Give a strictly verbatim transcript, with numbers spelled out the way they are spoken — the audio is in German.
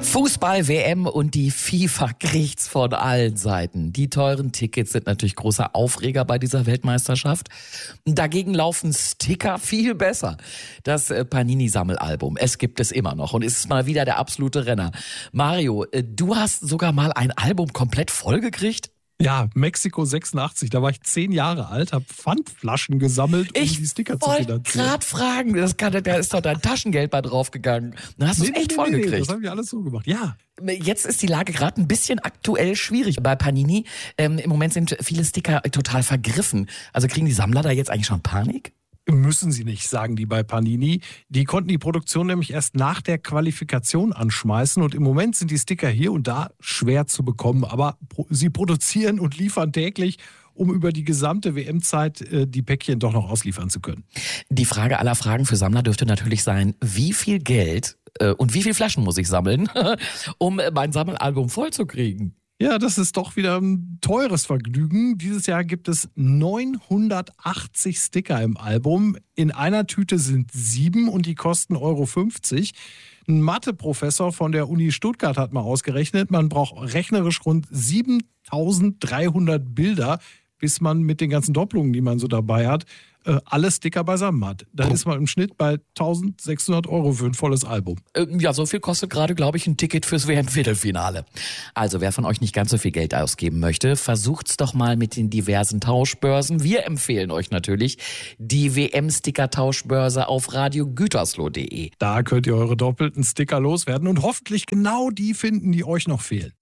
Fußball-W M und die FIFA kriegt's von allen Seiten. Die teuren Tickets sind natürlich großer Aufreger bei dieser Weltmeisterschaft. Dagegen laufen Sticker viel besser. Das Panini-Sammelalbum, es gibt es immer noch und ist mal wieder der absolute Renner. Mario, du hast sogar mal ein Album komplett vollgekriegt? Ja, Mexiko sechsundachtzig, da war ich zehn Jahre alt, habe Pfandflaschen gesammelt, um ich die Sticker zu finanzieren. finanzieren. Ich wollte gerade fragen, das kann, da ist doch dein Taschengeld bei draufgegangen. Dann hast du es Nee, echt nee, vollgekriegt. Nee, das haben wir alles so gemacht, ja. Jetzt ist die Lage gerade ein bisschen aktuell schwierig bei Panini. Ähm, Im Moment sind viele Sticker total vergriffen. Also kriegen die Sammler da jetzt eigentlich schon Panik? Müssen sie nicht, sagen die bei Panini. Die konnten die Produktion nämlich erst nach der Qualifikation anschmeißen und im Moment sind die Sticker hier und da schwer zu bekommen. Aber sie produzieren und liefern täglich, um über die gesamte W M-Zeit äh, die Päckchen doch noch ausliefern zu können. Die Frage aller Fragen für Sammler dürfte natürlich sein, wie viel Geld äh, und wie viele Flaschen muss ich sammeln, um mein Sammelalbum vollzukriegen? Ja, das ist doch wieder ein teures Vergnügen. Dieses Jahr gibt es neunhundertachtzig Sticker im Album. In einer Tüte sind sieben und die kosten Euro fünfzig. Ein Mathe-Professor von der Uni Stuttgart hat mal ausgerechnet, man braucht rechnerisch rund siebentausenddreihundert Bilder, bis man mit den ganzen Doppelungen, die man so dabei hat, alle Sticker beisammen hat. Da ist man im Schnitt bei eintausendsechshundert Euro für ein volles Album. Ja, so viel kostet gerade, glaube ich, ein Ticket fürs W M-Viertelfinale. Also, wer von euch nicht ganz so viel Geld ausgeben möchte, versucht's doch mal mit den diversen Tauschbörsen. Wir empfehlen euch natürlich die W M-Sticker-Tauschbörse auf radio gütersloh punkt de. Da könnt ihr eure doppelten Sticker loswerden und hoffentlich genau die finden, die euch noch fehlen.